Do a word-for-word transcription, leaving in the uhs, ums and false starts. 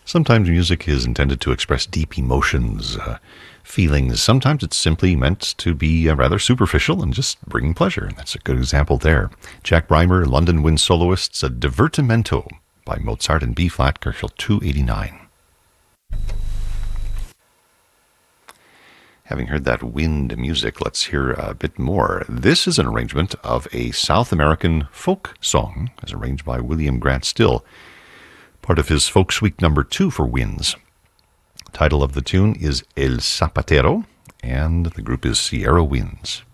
Sometimes music is intended to express deep emotions, uh, feelings. Sometimes it's simply meant to be uh, rather superficial and just bring pleasure. And that's a good example there. Jack Brymer, London Wind Soloists, a Divertimento by Mozart in B-flat, Gershel two eighty-nine. Having heard that wind music, let's hear a bit more. This is an arrangement of a South American folk song, as arranged by William Grant Still, part of his Folk Suite number two for winds. The title of the tune is El Zapatero, and the group is Sierra Winds.